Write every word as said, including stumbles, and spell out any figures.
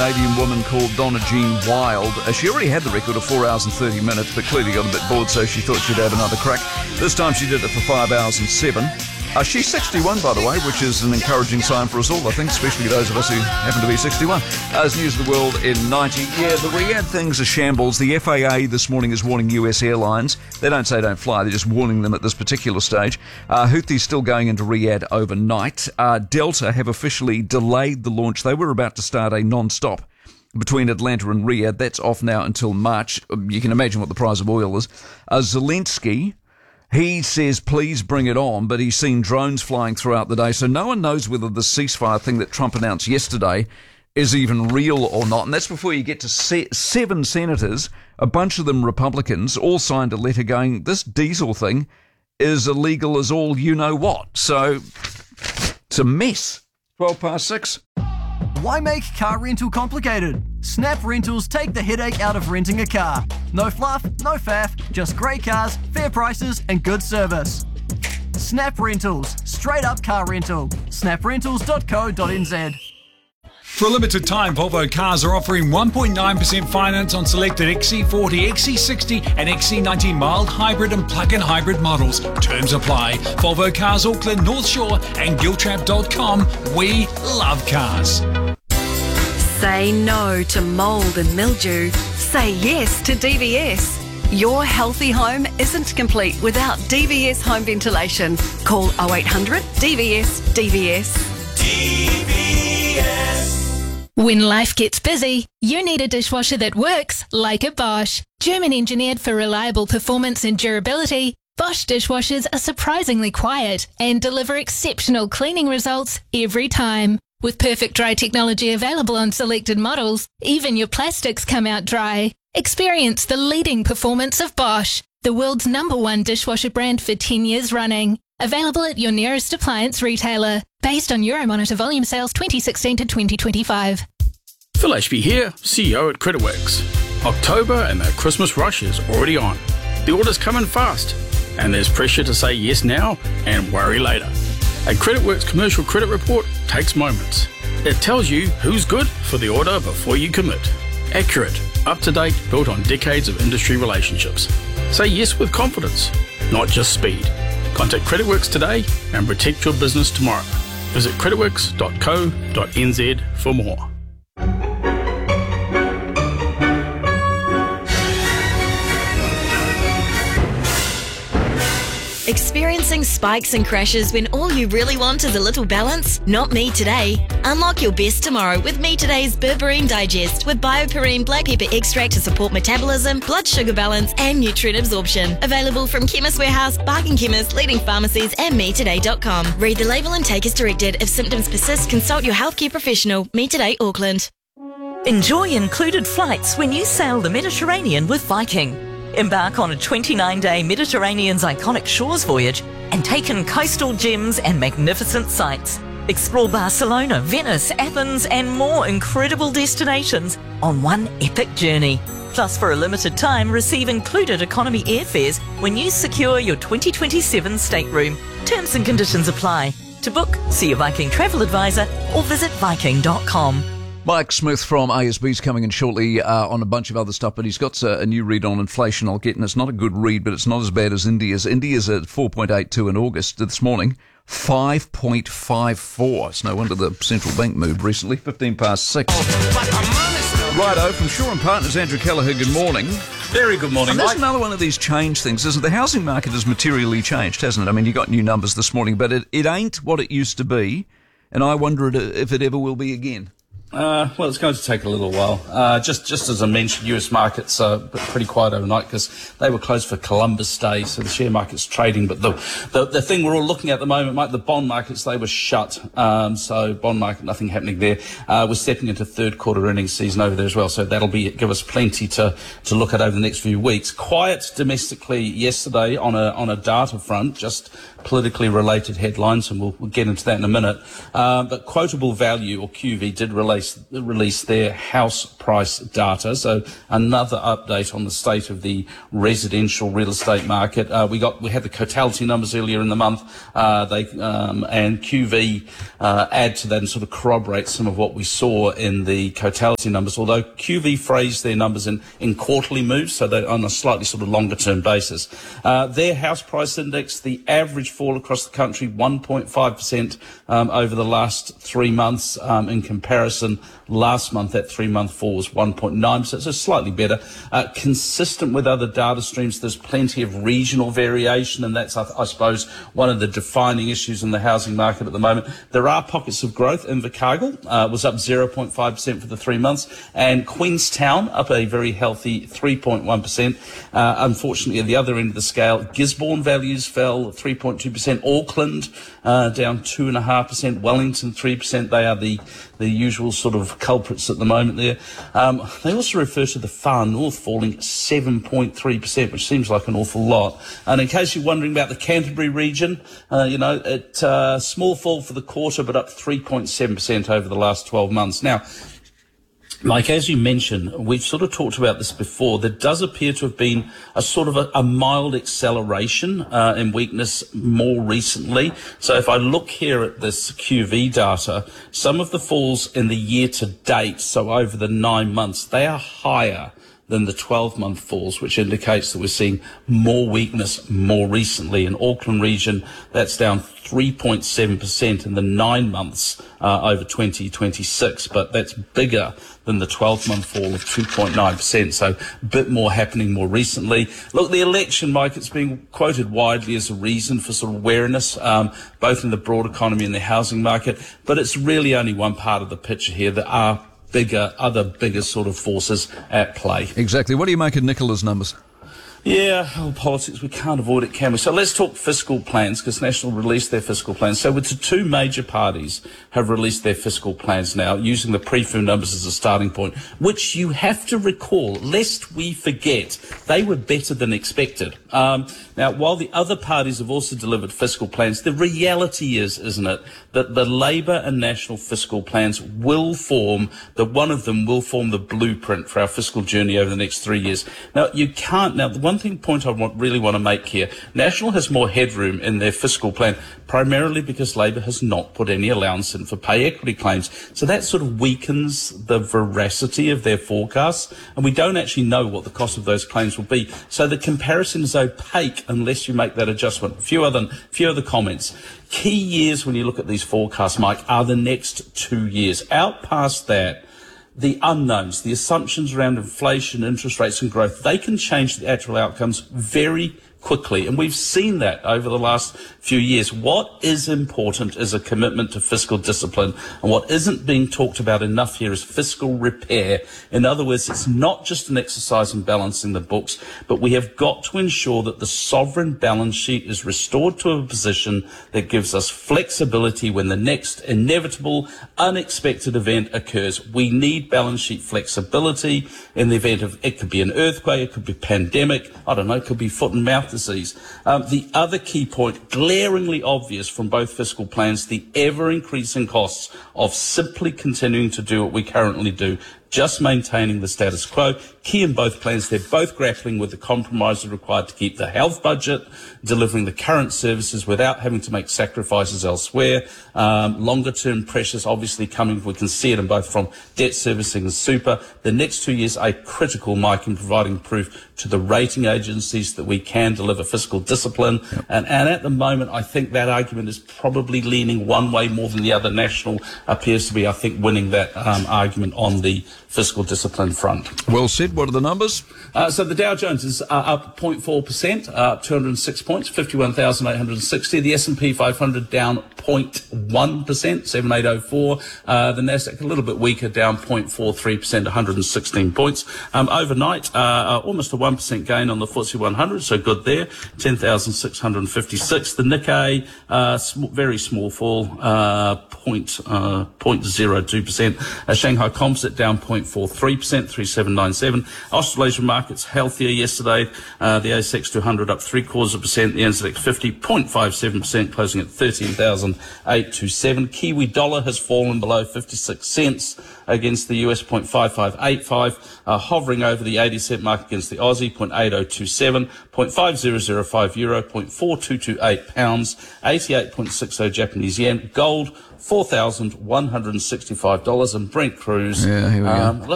Canadian woman called Donna Jean Wild. Uh, she already had the record of four hours and thirty minutes, but clearly got a bit bored, so she thought she'd have another crack. This time she did it for five hours and seven. Uh, she's sixty-one, by the way, which is an encouraging sign for us all, I think, especially those of us who happen to be sixty-one. Uh, as News of the World in ninety. Yeah, the Riyadh things are shambles. The F A A this morning is warning U S airlines. They don't say don't fly, they're just warning them at this particular stage. Uh, Houthis still going into Riyadh overnight. Uh, Delta have officially delayed the launch. They were about to start a non-stop between Atlanta and Riyadh. That's off now until March. You can imagine what the price of oil is. Uh, Zelensky... He says, please bring it on, but he's seen drones flying throughout the day, so no one knows whether the ceasefire thing that Trump announced yesterday is even real or not. And that's before you get to se- seven senators, a bunch of them Republicans, all signed a letter going, this diesel thing is illegal as all you-know-what. So it's a mess. twelve past six. Why make car rental complicated? Snap Rentals take the headache out of renting a car. No fluff, no faff, just great cars, fair prices and good service. Snap Rentals, straight up car rental. snap rentals dot co dot n z. For a limited time, Volvo Cars are offering one point nine percent finance on selected X C forty, X C sixty and X C ninety mild hybrid and plug-in hybrid models. Terms apply. Volvo Cars Auckland, North Shore and giltrap dot com. We love cars. Say no to mould and mildew. Say yes to D V S. Your healthy home isn't complete without D V S home ventilation. Call oh eight hundred D V S D V S. D V S. When life gets busy, you need a dishwasher that works like a Bosch. German engineered for reliable performance and durability, Bosch dishwashers are surprisingly quiet and deliver exceptional cleaning results every time. With perfect dry technology available on selected models, even your plastics come out dry. Experience the leading performance of Bosch, the world's number one dishwasher brand for ten years running. Available at your nearest appliance retailer, based on Euromonitor volume sales twenty sixteen to twenty twenty-five. Phil Ashby here, C E O at CreditWorks. October and the Christmas rush is already on. The orders come in fast, and there's pressure to say yes now and worry later. A CreditWorks commercial credit report takes moments. It tells you who's good for the order before you commit. Accurate, up-to-date, built on decades of industry relationships. Say yes with confidence, not just speed. Contact CreditWorks today and protect your business tomorrow. Visit creditworks dot co dot n z for more. Experiencing spikes and crashes when all you really want is a little balance? Not me today. Unlock your best tomorrow with Me Today's Berberine Digest with BioPerine black pepper extract to support metabolism, blood sugar balance and nutrient absorption. Available from Chemist Warehouse, Bargain Chemist, leading pharmacies and me today dot com. Read the label and take as directed. If symptoms persist, consult your healthcare professional. Me Today Auckland. Enjoy included flights when you sail the Mediterranean with Viking. Embark on a twenty-nine day Mediterranean's iconic shores voyage and take in coastal gems and magnificent sights. Explore Barcelona, Venice, Athens and more incredible destinations on one epic journey. Plus, for a limited time, receive included economy airfares when you secure your twenty twenty-seven stateroom. Terms and conditions apply. To book, see your Viking travel advisor or visit viking dot com. Mike Smith from A S B is coming in shortly uh, on a bunch of other stuff, but he's got uh, a new read on inflation I'll get, and it's not a good read, but it's not as bad as India's. India's at four point eight two in August this morning, five point five four. It's no wonder the central bank moved recently, fifteen past six. Righto, from Shaw and Partners, Andrew Kelleher, good morning. Very good morning, and there's Mike. another one of these change things, isn't it? The housing market has materially changed, hasn't it? I mean, you got new numbers this morning, but it, it ain't what it used to be, and I wonder if it ever will be again. Uh, well, it's going to take a little while. Uh, just, just as I mentioned, U S markets are pretty quiet overnight because they were closed for Columbus Day, so the share market's trading. But the, the, the thing we're all looking at at the moment, Mike, the bond markets, they were shut. Um, so bond market, nothing happening there. Uh, we're stepping into third quarter earnings season over there as well. So that'll be, give us plenty to, to look at over the next few weeks. Quiet domestically yesterday on a, on a data front, just politically related headlines, and we'll, we'll get into that in a minute. Uh, but Quotable Value, or Q V, did release release their house price data. So another update on the state of the residential real estate market. Uh, we got we had the Cotality numbers earlier in the month. Uh, they um, and Q V uh, add to that and sort of corroborate some of what we saw in the Cotality numbers. Although Q V phrased their numbers in, in quarterly moves, so they're on a slightly sort of longer term basis. Uh, their house price index, the average fall across the country, one point five percent um, over the last three months. Um, in comparison, last month that three month fall was one point nine percent, so slightly better. Uh, consistent with other data streams, there's plenty of regional variation, and that's, I, I suppose, one of the defining issues in the housing market at the moment. There are pockets of growth. Invercargill uh, was up zero point five percent for the three months, and Queenstown up a very healthy three point one percent. Uh, unfortunately, at the other end of the scale, Gisborne values fell three point two percent. Auckland uh, down two point five percent. Wellington three percent. They are the, the usual sort of culprits at the moment there. Um, they also refer to the far north falling seven point three percent, which seems like an awful lot. And in case you're wondering about the Canterbury region, uh, you know, it uh, small fall for the quarter, but up three point seven percent over the last twelve months. Now, Mike, as you mentioned, we've sort of talked about this before. There does appear to have been a sort of a, a mild acceleration uh, in weakness more recently. So if I look here at this Q V data, some of the falls in the year to date, so over the nine months, they are higher than the twelve-month falls, which indicates that we're seeing more weakness more recently. In Auckland region, that's down three point seven percent in the nine months uh, over twenty twenty-six, but that's bigger than the twelve-month fall of two point nine percent, so a bit more happening more recently. Look, the election, Mike, it's been quoted widely as a reason for sort of wariness, um, both in the broad economy and the housing market, but it's really only one part of the picture here. There are bigger, other bigger sort of forces at play. Exactly. What do you make of Nicola's numbers? Yeah, well, politics, we can't avoid it, can we? So let's talk fiscal plans, because National released their fiscal plans. So the two major parties have released their fiscal plans now, using the pre-F U numbers as a starting point, which you have to recall, lest we forget, they were better than expected. Um, now, while the other parties have also delivered fiscal plans, the reality is, isn't it, that the Labour and National fiscal plans will form, that one of them will form the blueprint for our fiscal journey over the next three years. Now, you can't, now, the one thing point I want, really want to make here, National has more headroom in their fiscal plan, primarily because Labour has not put any allowance in for pay equity claims. So that sort of weakens the veracity of their forecasts, and we don't actually know what the cost of those claims will be. So the comparison is opaque unless you make that adjustment. A few other, few other comments. Key years when you look at these forecasts, Mike, are the next two years. Out past that, the unknowns, the assumptions around inflation, interest rates and growth, they can change the actual outcomes very quickly. And we've seen that over the last few years. What is important is a commitment to fiscal discipline. And what isn't being talked about enough here is fiscal repair. In other words, it's not just an exercise in balancing the books, but we have got to ensure that the sovereign balance sheet is restored to a position that gives us flexibility when the next inevitable, unexpected event occurs. We need balance sheet flexibility in the event of, it could be an earthquake, it could be pandemic, I don't know, it could be foot and mouth disease. Um, the other key point, glaringly obvious from both fiscal plans, the ever-increasing costs of simply continuing to do what we currently do, just maintaining the status quo. Key in both plans, they're both grappling with the compromises required to keep the health budget, delivering the current services without having to make sacrifices elsewhere. Um, longer term pressures obviously coming, we can see it in both from debt servicing and super. The next two years are critical, Mike, in providing proof to the rating agencies that we can deliver fiscal discipline. Yep. And, and at the moment, I think that argument is probably leaning one way more than the other. National appears to be, I think, winning that um, argument on the fiscal discipline front. Well said. What are the numbers? Uh, so the Dow Jones is uh, up zero point four percent, uh, up two hundred six points, fifty-one thousand eight hundred sixty. The S and P five hundred down zero point one percent, seven thousand eight hundred four. Uh, the Nasdaq a little bit weaker, down zero point four three percent, one hundred sixteen points. Um, overnight, uh, almost a one percent gain on the F T S E one hundred, so good there, ten thousand six hundred fifty-six. The Nikkei, uh, sm- very small fall, uh, point, uh, zero point zero two percent. Uh, Shanghai Composite down zero point point four three percent, three seven nine seven. Australasian markets healthier yesterday. Uh, the A S X two hundred up three quarters of a percent. The N Z X fifty zero point five seven percent, closing at thirteen thousand eight hundred twenty-seven. Kiwi dollar has fallen below fifty-six cents against the U S zero point five five eight five, uh, hovering over the eighty cent mark against the Aussie, zero point eight zero two seven, zero point five zero zero five euro, zero point four two two eight pounds, eighty-eight point six zero Japanese yen. Gold, four thousand one hundred sixty-five dollars, and Brent cruise. Yeah, here we um, go.